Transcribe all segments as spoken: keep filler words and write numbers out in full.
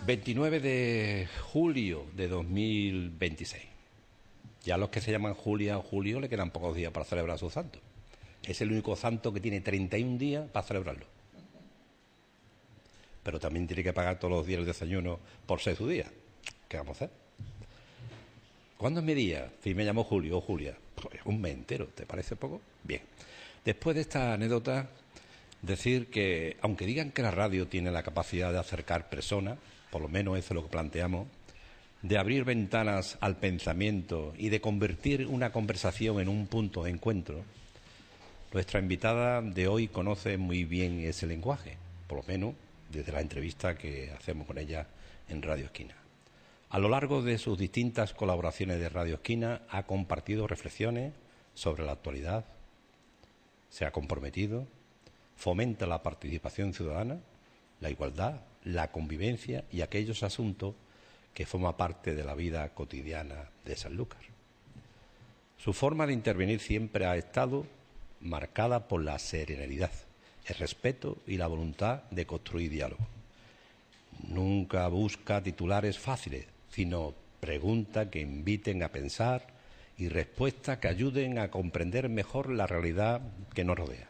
veintinueve de julio de dos mil veintiséis. Ya a los que se llaman Julia o Julio le quedan pocos días para celebrar su santo. Es el único santo que tiene treinta y un días para celebrarlo. Pero también tiene que pagar todos los días el desayuno por ser su día. ¿Qué vamos a hacer? ¿Cuándo es mi día? Si me llamo Julio o Julia. Pues un mes entero, ¿te parece poco? Bien. Después de esta anécdota, decir que, aunque digan que la radio tiene la capacidad de acercar personas, por lo menos eso es lo que planteamos, de abrir ventanas al pensamiento y de convertir una conversación en un punto de encuentro, nuestra invitada de hoy conoce muy bien ese lenguaje, por lo menos desde la entrevista que hacemos con ella en Radio Esquina. A lo largo de sus distintas colaboraciones de Radio Esquina ha compartido reflexiones sobre la actualidad, se ha comprometido, fomenta la participación ciudadana, la igualdad, la convivencia y aquellos asuntos que forman parte de la vida cotidiana de Sanlúcar. Su forma de intervenir siempre ha estado marcada por la serenidad, el respeto y la voluntad de construir diálogo. Nunca busca titulares fáciles, sino preguntas que inviten a pensar y respuestas que ayuden a comprender mejor la realidad que nos rodea.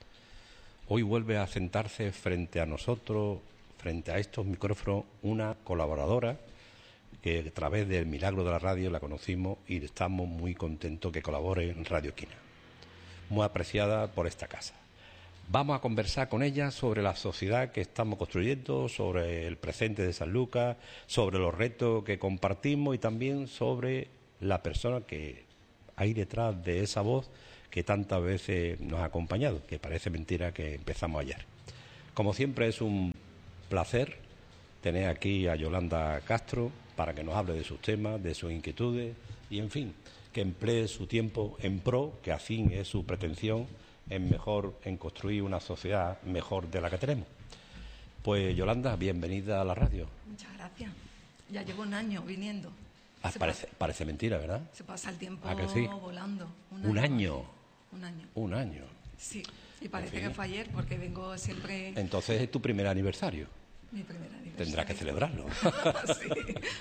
Hoy vuelve a sentarse frente a nosotros, frente a estos micrófonos, una colaboradora que a través del milagro de la radio la conocimos y estamos muy contentos que colabore en Radio Esquina. Muy apreciada por esta casa. Vamos a conversar con ella sobre la sociedad que estamos construyendo, sobre el presente de Sanlúcar, sobre los retos que compartimos y también sobre la persona que hay detrás de esa voz que tantas veces nos ha acompañado, que parece mentira que empezamos ayer. Como siempre es un placer tener aquí a Yolanda Castro para que nos hable de sus temas, de sus inquietudes y, en fin, que emplee su tiempo en pro, que así es su pretensión, en mejor, en construir una sociedad mejor de la que tenemos. Pues Yolanda, bienvenida a la radio. Muchas gracias. Ya llevo un año viniendo. Ah, parece, pasa, parece mentira, ¿verdad? Se pasa el tiempo ¿A que sí? volando. Un, un año. año. Un año. Un año. Sí, y parece que fue ayer porque vengo siempre... Entonces es tu primer aniversario. Mi primer aniversario. Tendrás que celebrarlo. Sí,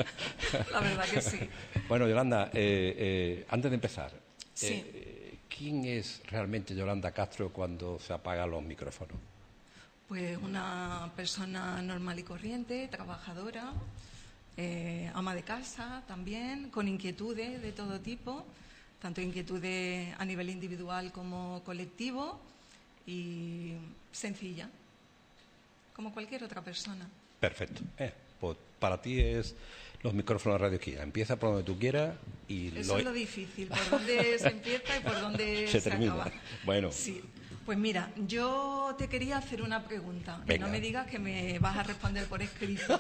la verdad que sí. Bueno, Yolanda, eh, eh, antes de empezar, sí. eh, ¿quién es realmente Yolanda Castro cuando se apagan los micrófonos? Pues una persona normal y corriente, trabajadora, eh, ama de casa también, con inquietudes de todo tipo, tanto inquietudes a nivel individual como colectivo, y sencilla, como cualquier otra persona. Perfecto. Eh, pues para ti es los micrófonos de Radio Esquina. Empieza por donde tú quieras y... Eso lo... es lo difícil, por dónde se empieza y por dónde se, se termina. acaba. Bueno. Sí. Pues mira, yo te quería hacer una pregunta. Venga. Y no me digas que me vas a responder por escrito.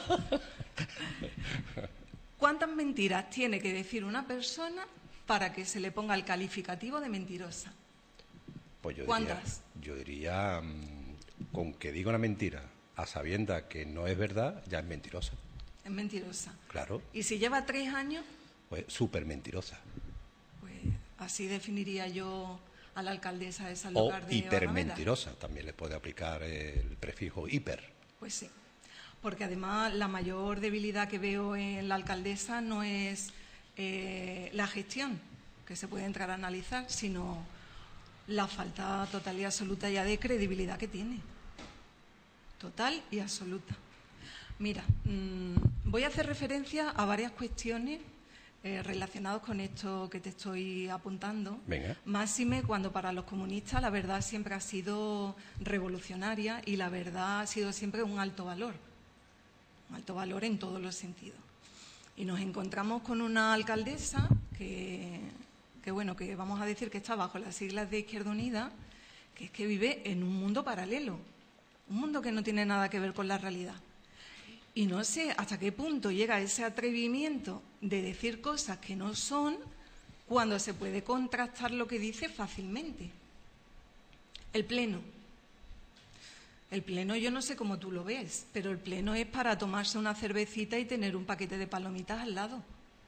¿Cuántas mentiras tiene que decir una persona para que se le ponga el calificativo de mentirosa? Pues yo ¿Cuántas? Diría, yo diría, mmm, con que diga una mentira a sabiendas que no es verdad, ya es mentirosa. Es mentirosa. Claro. ¿Y si lleva tres años? Pues súper mentirosa. Pues así definiría yo a la alcaldesa de Sanlúcar de O hipermentirosa, Barrameda. también le puede aplicar el prefijo hiper. Pues sí, porque además la mayor debilidad que veo en la alcaldesa no es eh, la gestión, que se puede entrar a analizar, sino la falta total y absoluta ya de credibilidad que tiene. Total y absoluta. Mira, mmm, voy a hacer referencia a varias cuestiones eh, relacionadas con esto que te estoy apuntando. Venga. Máxime cuando para los comunistas la verdad siempre ha sido revolucionaria y la verdad ha sido siempre un alto valor. Un alto valor en todos los sentidos. Y nos encontramos con una alcaldesa que, que, bueno, que vamos a decir que está bajo las siglas de Izquierda Unida, que es que vive en un mundo paralelo. Un mundo que no tiene nada que ver con la realidad. Y no sé hasta qué punto llega ese atrevimiento de decir cosas que no son cuando se puede contrastar lo que dice fácilmente. El pleno. El pleno yo no sé cómo tú lo ves, pero el pleno es para tomarse una cervecita y tener un paquete de palomitas al lado.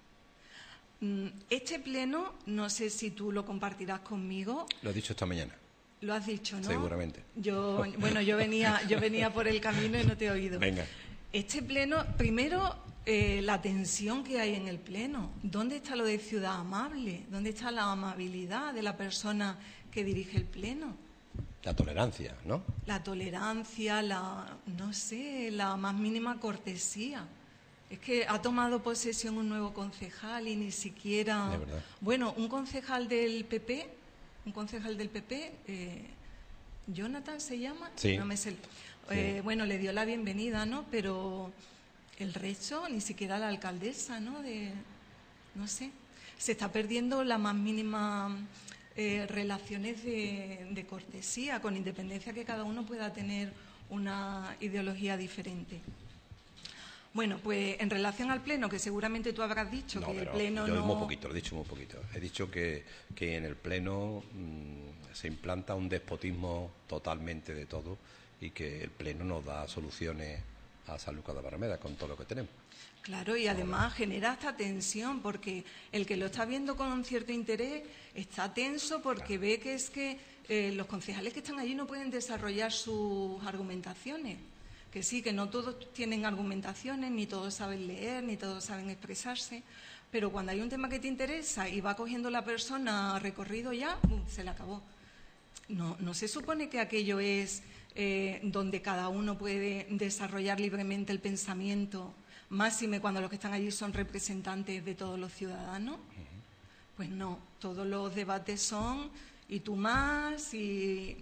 Este pleno, no sé si tú lo compartirás conmigo. Lo he dicho esta mañana. Lo has dicho, ¿no? Seguramente. Yo, bueno, yo venía, yo venía por el camino y no te he oído. Venga. Este pleno, primero, eh, la tensión que hay en el pleno. ¿Dónde está lo de ciudad amable? ¿Dónde está la amabilidad de la persona que dirige el pleno? La tolerancia, ¿no? La tolerancia, la, no sé, la más mínima cortesía. Es que ha tomado posesión un nuevo concejal y ni siquiera... De verdad. Bueno, un concejal del P P, un concejal del P P, eh, Jonathan se llama, sí. no me sé. Eh, sí. Bueno, le dio la bienvenida, ¿no? Pero el resto, ni siquiera la alcaldesa, ¿no? De, no sé, se está perdiendo la más mínima eh, relaciones de, de cortesía, con independencia que cada uno pueda tener una ideología diferente. Bueno, pues en relación al pleno, que seguramente tú habrás dicho no, que el pero pleno yo no... muy poquito, lo he dicho muy poquito. He dicho que, que en el pleno mmm, se implanta un despotismo totalmente de todo y que el pleno nos da soluciones a San Lucas de Barrameda con todo lo que tenemos. Claro, y además Ahora. genera esta tensión, porque el que lo está viendo con un cierto interés está tenso porque claro. ve que es que eh, los concejales que están allí no pueden desarrollar sus argumentaciones. Que sí, que no todos tienen argumentaciones, ni todos saben leer, ni todos saben expresarse, pero cuando hay un tema que te interesa y va cogiendo la persona recorrido ya, ¡bum!, se le acabó. No, no se supone que aquello es eh, donde cada uno puede desarrollar libremente el pensamiento, máxime cuando los que están allí son representantes de todos los ciudadanos. Uh-huh. Pues no, todos los debates son y tú más y...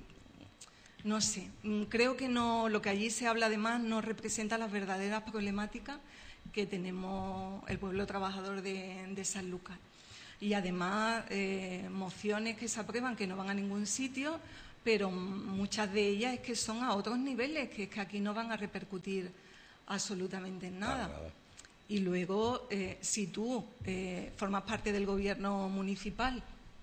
No sé, creo que no, lo que allí se habla además no representa las verdaderas problemáticas que tenemos el pueblo trabajador de, de San Lucas. Y además eh, mociones que se aprueban que no van a ningún sitio, pero muchas de ellas es que son a otros niveles, que es que aquí no van a repercutir absolutamente en nada. nada. Y luego, eh, si tú eh, formas parte del gobierno municipal,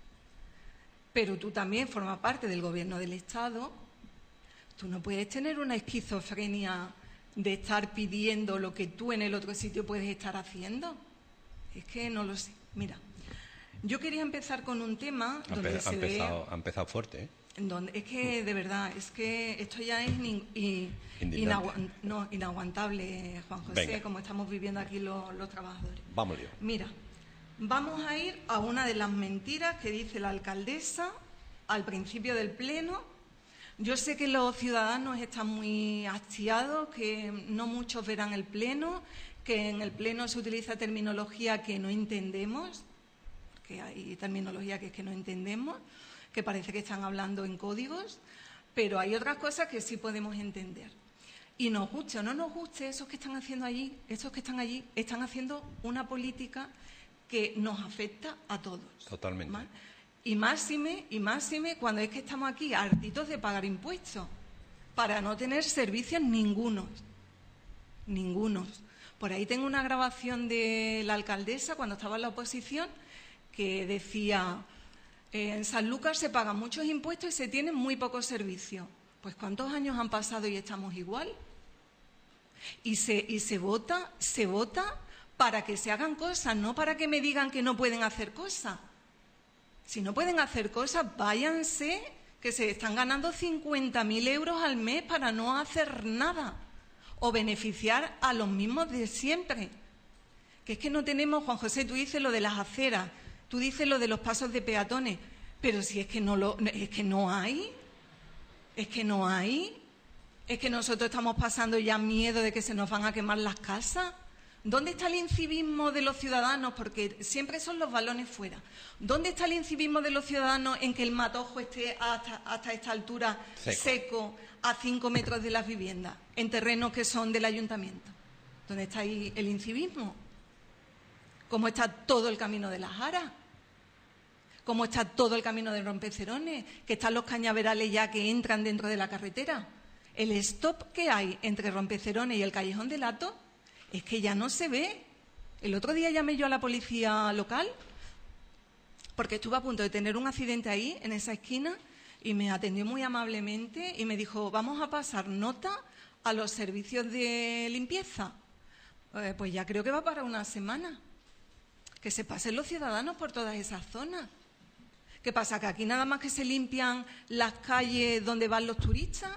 pero tú también formas parte del gobierno del Estado, tú no puedes tener una esquizofrenia de estar pidiendo lo que tú en el otro sitio puedes estar haciendo. Es que no lo sé. Mira, yo quería empezar con un tema ha donde ha se empezado, ve... Ha empezado fuerte, ¿eh? Donde, es que, de verdad, es que esto ya es in, in, inagu no, inaguantable, Juan José, Venga. Como estamos viviendo aquí los, los trabajadores. Vamos yo. Mira, vamos a ir a una de las mentiras que dice la alcaldesa al principio del pleno. Yo sé que los ciudadanos están muy hastiados, que no muchos verán el pleno, que en el pleno se utiliza terminología que no entendemos, que hay terminología que es que no entendemos, que parece que están hablando en códigos, pero hay otras cosas que sí podemos entender. Y nos guste o no nos guste, esos que están haciendo allí, esos que están allí, están haciendo una política que nos afecta a todos. Totalmente. ¿Vale? Y máxime, y máxime cuando es que estamos aquí hartitos de pagar impuestos para no tener servicios ningunos, ningunos. Por ahí tengo una grabación de la alcaldesa cuando estaba en la oposición que decía, eh, en San Lucas se pagan muchos impuestos y se tienen muy pocos servicios. Pues ¿cuántos años han pasado y estamos igual? Y se, y se vota, se vota para que se hagan cosas, no para que me digan que no pueden hacer cosas. Si no pueden hacer cosas, váyanse, que se están ganando cincuenta mil euros al mes para no hacer nada o beneficiar a los mismos de siempre. Que es que no tenemos, Juan José, tú dices lo de las aceras, tú dices lo de los pasos de peatones, pero si es que no, lo, es que no hay, es que no hay, es que nosotros estamos pasando ya miedo de que se nos van a quemar las casas. ¿Dónde está el incivismo de los ciudadanos? Porque siempre son los balones fuera. ¿Dónde está el incivismo de los ciudadanos en que el matojo esté hasta, hasta esta altura seco. seco, a cinco metros de las viviendas, en terrenos que son del ayuntamiento? ¿Dónde está ahí el incivismo? ¿Cómo está todo el camino de las Jaras? ¿Cómo está todo el camino de Rompecerones? Que están los cañaverales ya que entran dentro de la carretera. El stop que hay entre Rompecerones y el Callejón del Hato es que ya no se ve. El otro día llamé yo a la policía local porque estuve a punto de tener un accidente ahí, en esa esquina, y me atendió muy amablemente y me dijo, vamos a pasar nota a los servicios de limpieza. Eh, pues ya creo que va para una semana. Que se pasen los ciudadanos por todas esas zonas. ¿Qué pasa? ¿Que aquí nada más que se limpian las calles donde van los turistas?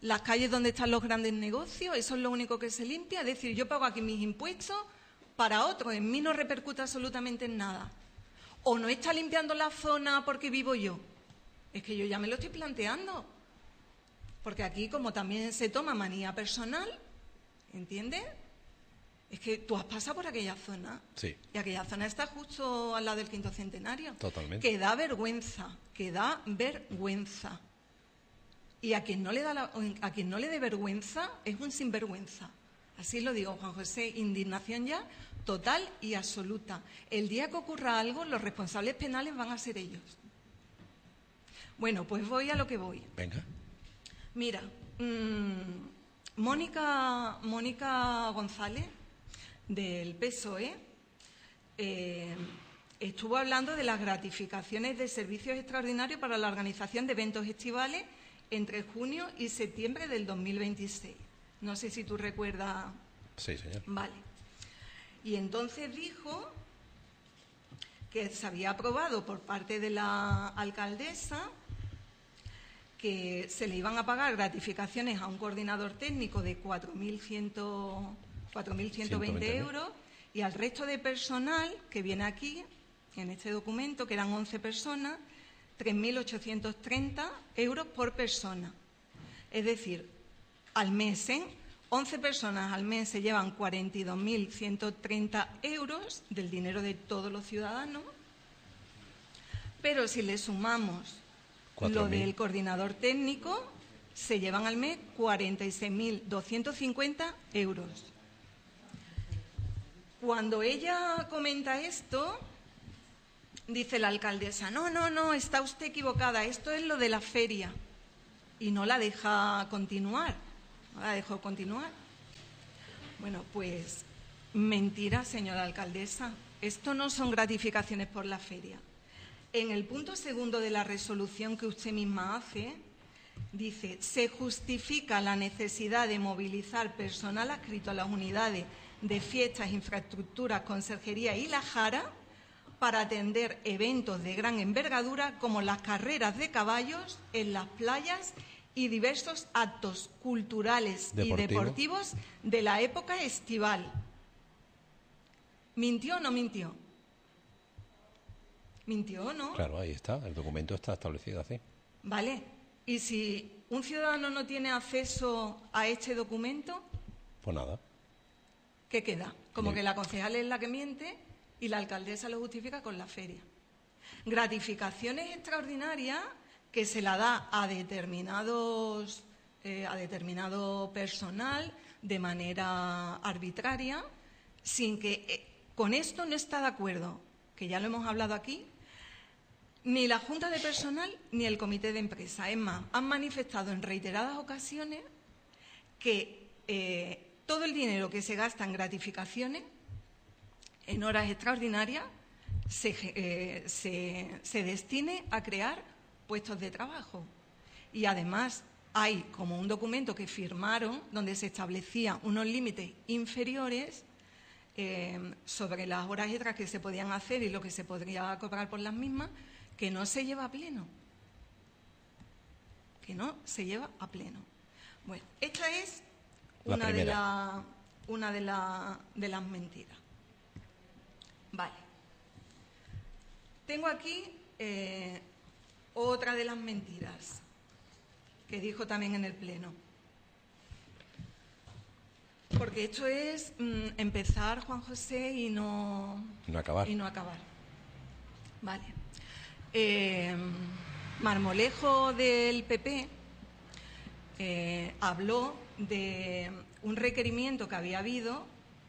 las calles donde están los grandes negocios, eso es lo único que se limpia. Es decir, yo pago aquí mis impuestos para otros, en mí no repercute absolutamente en nada. O no está limpiando la zona porque vivo yo. Es que yo ya me lo estoy planteando. Porque aquí, como también se toma manía personal, ¿entiendes? Es que tú has pasado por aquella zona. Sí. Y aquella zona está justo al lado del quinto centenario. Totalmente. Que da vergüenza, que da vergüenza. Y a quien no le da la, a quien no le dé vergüenza es un sinvergüenza. Así lo digo, Juan José, indignación ya total y absoluta. El día que ocurra algo, los responsables penales van a ser ellos. Bueno, pues voy a lo que voy. Venga. Mira, mmm, Mónica, Mónica González, del P S O E, eh, estuvo hablando de las gratificaciones de servicios extraordinarios para la organización de eventos estivales entre junio y septiembre del dos mil veintiséis. No sé si tú recuerdas. Sí, señor. Vale. Y entonces dijo que se había aprobado por parte de la alcaldesa que se le iban a pagar gratificaciones a un coordinador técnico de cuatro mil ciento veinte euros y al resto de personal que viene aquí, en este documento, que eran once personas, tres mil ochocientos treinta euros por persona. Es decir, al mes, ¿eh? once personas al mes se llevan cuarenta y dos mil ciento treinta euros del dinero de todos los ciudadanos, pero si le sumamos lo del coordinador técnico, se llevan al mes cuarenta y seis mil doscientos cincuenta euros. Cuando ella comenta esto, dice la alcaldesa, no, no, no, está usted equivocada, esto es lo de la feria. Y no la deja continuar, no la dejó continuar. Bueno, pues mentira, señora alcaldesa, esto no son gratificaciones por la feria. En el punto segundo de la resolución que usted misma hace, dice, se justifica la necesidad de movilizar personal adscrito a las unidades de fiestas, infraestructuras, conserjería y la Jara para atender eventos de gran envergadura como las carreras de caballos en las playas y diversos actos culturales ¿Deportivo? y deportivos de la época estival. ¿Mintió o no mintió? ¿Mintió, no? Claro, ahí está, el documento está establecido así. Vale, y si un ciudadano no tiene acceso a este documento, Pues nada. ¿qué queda? Como Sí. que la concejal es la que miente y la alcaldesa lo justifica con la feria. Gratificaciones extraordinarias que se la da a determinados, eh, a determinado personal de manera arbitraria, sin que eh, con esto no está de acuerdo, que ya lo hemos hablado aquí, ni la Junta de Personal ni el Comité de Empresa. Es más, han manifestado en reiteradas ocasiones que eh, todo el dinero que se gasta en gratificaciones, en horas extraordinarias, se, eh, se, se destine a crear puestos de trabajo. Y además hay como un documento que firmaron donde se establecían unos límites inferiores eh, sobre las horas extras que se podían hacer y lo que se podría cobrar por las mismas, que no se lleva a pleno. Que no se lleva a pleno. Bueno, esta es La una, de, primera. la, una de, la, de las mentiras. Vale. Tengo aquí eh, otra de las mentiras que dijo también en el Pleno. Porque esto es mm, empezar, Juan José, y no, No acabar. y no acabar. Vale. Eh, Marmolejo del P P eh, habló de un requerimiento que había habido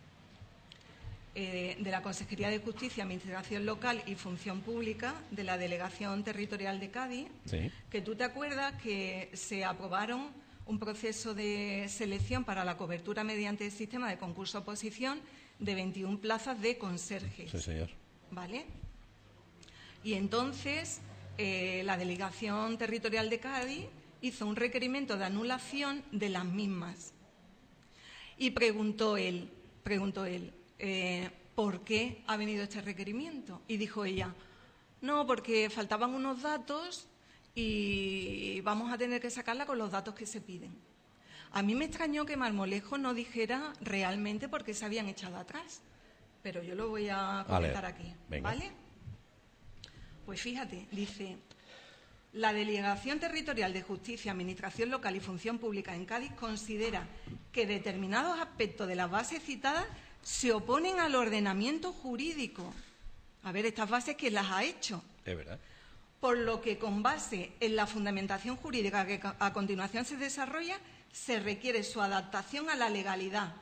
eh, de la Consejería de Justicia, Administración Local y Función Pública de la Delegación Territorial de Cádiz, Sí. que tú te acuerdas que se aprobaron un proceso de selección para la cobertura mediante el sistema de concurso-oposición de veintiuna plazas de conserjes. Sí, señor. ¿Vale? Y entonces eh, la Delegación Territorial de Cádiz hizo un requerimiento de anulación de las mismas. Y preguntó él, preguntó él, eh, ¿por qué ha venido este requerimiento? Y dijo ella, no, porque faltaban unos datos y vamos a tener que sacarla con los datos que se piden. A mí me extrañó que Marmolejo no dijera realmente por qué se habían echado atrás, pero yo lo voy a comentar vale. aquí, Venga. ¿vale? Pues fíjate, dice, la Delegación Territorial de Justicia, Administración Local y Función Pública en Cádiz considera que determinados aspectos de las bases citadas se oponen al ordenamiento jurídico. A ver, estas bases, ¿quién las ha hecho? Es verdad. Por lo que, con base en la fundamentación jurídica que a continuación se desarrolla, se requiere su adaptación a la legalidad.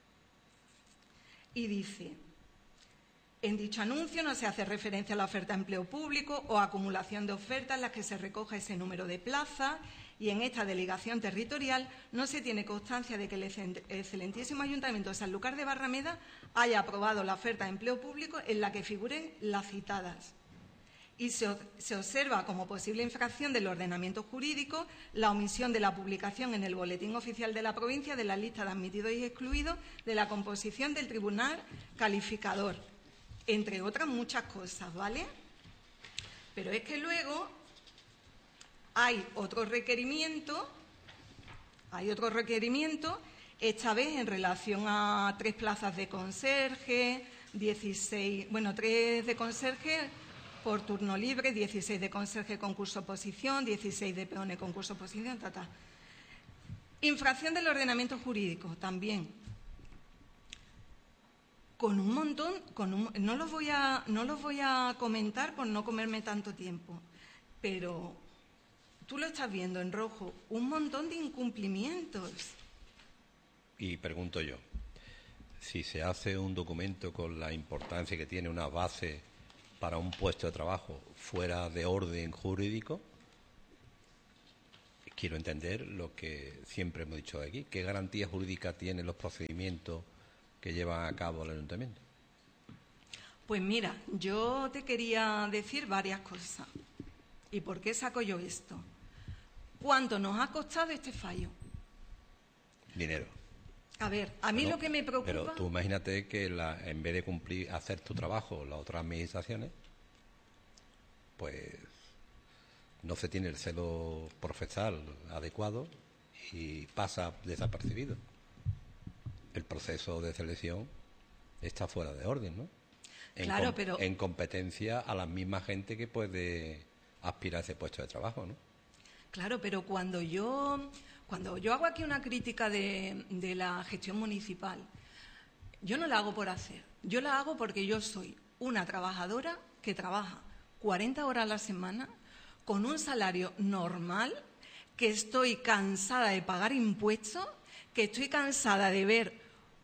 Y dice, en dicho anuncio no se hace referencia a la oferta de empleo público o acumulación de ofertas en las que se recoja ese número de plazas, y en esta delegación territorial no se tiene constancia de que el excelentísimo Ayuntamiento de Sanlúcar de Barrameda haya aprobado la oferta de empleo público en la que figuren las citadas. Y se, se observa como posible infracción del ordenamiento jurídico la omisión de la publicación en el Boletín Oficial de la provincia de la lista de admitidos y excluidos de la composición del Tribunal Calificador, entre otras muchas cosas, ¿vale? Pero es que luego hay otro requerimiento, hay otro requerimiento, esta vez en relación a tres plazas de conserje, dieciséis, bueno, tres de conserje por turno libre, dieciséis de conserje concurso oposición, dieciséis de peones concurso oposición, ta, ta. Infracción del ordenamiento jurídico también. Con un montón, con un, no los voy a, no los voy a comentar por no comerme tanto tiempo, pero tú lo estás viendo en rojo, un montón de incumplimientos. Y pregunto yo, si se hace un documento con la importancia que tiene una base para un puesto de trabajo fuera de orden jurídico, quiero entender lo que siempre hemos dicho aquí, ¿qué garantía jurídica tienen los procedimientos que llevan a cabo el ayuntamiento? Pues mira, yo te quería decir varias cosas. ¿Y por qué saco yo esto? ¿Cuánto nos ha costado este fallo? Dinero. A ver, a mí Bueno, lo que me preocupa... Pero tú imagínate que la, en vez de cumplir, hacer tu trabajo las otras administraciones, pues no se tiene el celo procesal adecuado y pasa desapercibido. El proceso de selección está fuera de orden, ¿no? En, claro, com pero... en competencia a la misma gente que puede aspirar a ese puesto de trabajo, ¿no? Claro, pero cuando yo, cuando yo hago aquí una crítica de, de la gestión municipal, yo no la hago por hacer, yo la hago porque yo soy una trabajadora que trabaja cuarenta horas a la semana con un salario normal, que estoy cansada de pagar impuestos, que estoy cansada de ver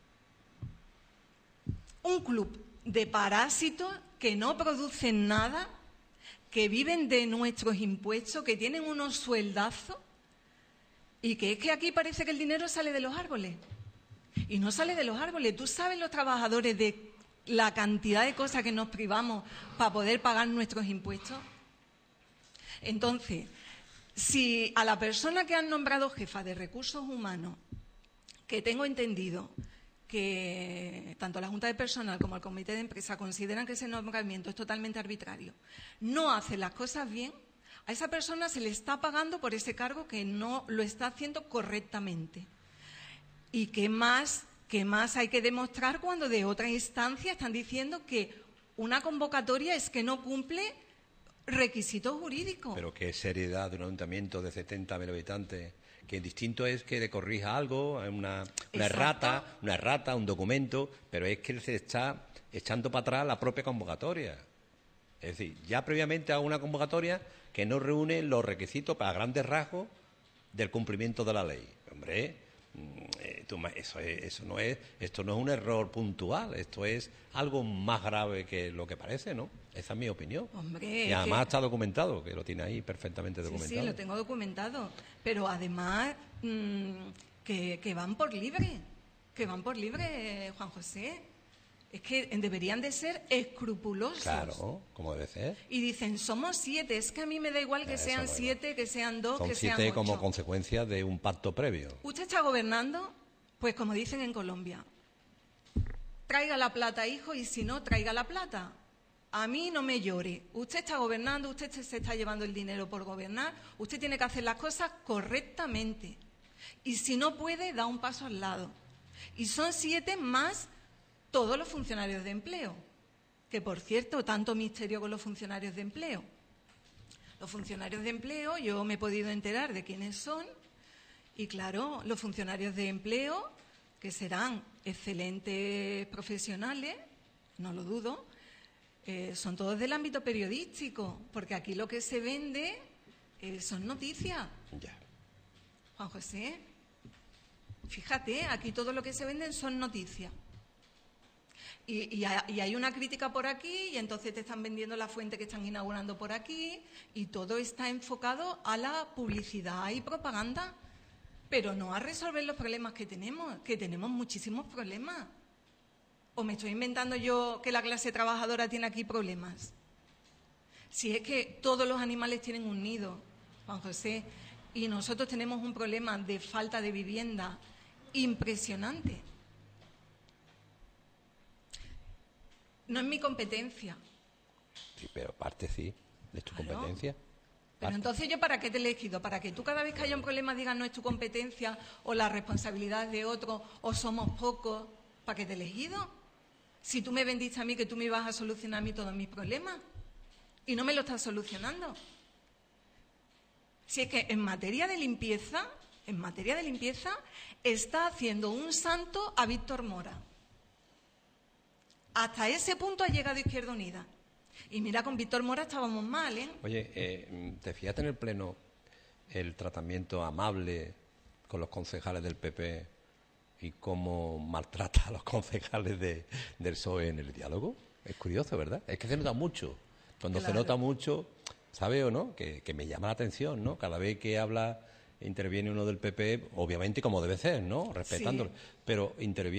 un club de parásitos que no producen nada, que viven de nuestros impuestos, que tienen unos sueldazos, y que es que aquí parece que el dinero sale de los árboles. Y no sale de los árboles. ¿Tú sabes los trabajadores de la cantidad de cosas que nos privamos para poder pagar nuestros impuestos? Entonces, si a la persona que han nombrado jefa de recursos humanos, que tengo entendido que tanto la Junta de Personal como el Comité de Empresa consideran que ese nombramiento es totalmente arbitrario, no hace las cosas bien, a esa persona se le está pagando por ese cargo que no lo está haciendo correctamente. ¿Y qué más, qué más hay que demostrar cuando de otra instancia están diciendo que una convocatoria es que no cumple requisitos jurídicos? Pero qué seriedad de un ayuntamiento de setenta mil habitantes, que distinto es que le corrija algo, una, una errata, una errata, un documento, pero es que se está echando para atrás la propia convocatoria. Es decir, ya previamente a una convocatoria que no reúne los requisitos para grandes rasgos del cumplimiento de la ley. Hombre, eso, es, eso no es, esto no es un error puntual, esto es algo más grave que lo que parece, ¿no? Esa es mi opinión. Hombre, y además que... está documentado, que lo tiene ahí perfectamente documentado. Sí, sí, lo tengo documentado. Pero además mmm, que, que van por libre, que van por libre, Juan José. Es que deberían de ser escrupulosos. Claro, como debe ser. Y dicen, somos siete, es que a mí me da igual que Eso sean no siete, que sean dos, Son que sean siete ocho. como consecuencia de un pacto previo. ¿Usted está gobernando? Pues como dicen en Colombia, traiga la plata, hijo, y si no, traiga la plata. A mí no me llore. Usted está gobernando, usted se está llevando el dinero por gobernar, usted tiene que hacer las cosas correctamente. Y si no puede, da un paso al lado. Y son siete más todos los funcionarios de empleo. Que, por cierto, tanto misterio con los funcionarios de empleo. Los funcionarios de empleo, yo me he podido enterar de quiénes son. Y, claro, los funcionarios de empleo, que serán excelentes profesionales, no lo dudo, eh, son todos del ámbito periodístico, porque aquí lo que se vende eh, son noticias. Ya. Juan José, fíjate, aquí todo lo que se venden son noticias. Y, y, y hay una crítica por aquí, y entonces te están vendiendo la fuente que están inaugurando por aquí, y todo está enfocado a la publicidad y propaganda, pero no a resolver los problemas que tenemos, que tenemos muchísimos problemas. ¿O me estoy inventando yo que la clase trabajadora tiene aquí problemas? Si es que todos los animales tienen un nido, Juan José, y nosotros tenemos un problema de falta de vivienda impresionante. No es mi competencia. Sí, pero parte sí, es tu Claro. competencia. Pero Parte. entonces, ¿yo para qué te he elegido? ¿Para que tú cada vez que haya un problema digas no es tu competencia o la responsabilidad de otro o somos pocos? ¿Para qué te he elegido? Si tú me vendiste a mí que tú me ibas a solucionar a mí todos mis problemas y no me lo estás solucionando. Si es que en materia de limpieza, en materia de limpieza, está haciendo un santo a Víctor Mora. Hasta ese punto ha llegado Izquierda Unida. Y mira, con Víctor Mora estábamos mal, ¿eh? Oye, eh, ¿te fijaste en el Pleno el tratamiento amable con los concejales del P P y cómo maltrata a los concejales de, del P S O E en el diálogo? Es curioso, ¿verdad? Es que se nota mucho. Cuando Claro. se nota mucho, ¿sabe o no? Que, que me llama la atención, ¿no? Cada vez que habla, interviene uno del P P, obviamente como debe ser, ¿no? Respetándolo. Sí. Pero interviene